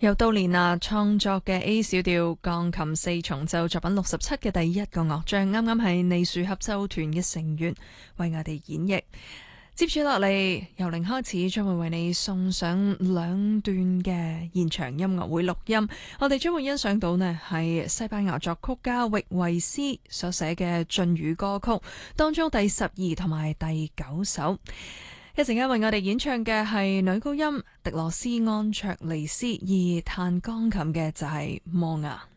由杜蓮娜創作嘅 A 小調鋼琴四重奏作品67嘅第一個樂章，啱啱係尼樹合奏團嘅成員為我哋演繹。接住落嚟，由零開始，將會為你送上兩段嘅現場音樂會錄音。我哋將會欣賞到呢係西班牙作曲家域維斯所寫嘅晉語歌曲當中第12同埋第9首。一陣間為我哋演唱嘅係女高音迪羅斯安卓尼斯，而彈鋼琴嘅就係摩亞。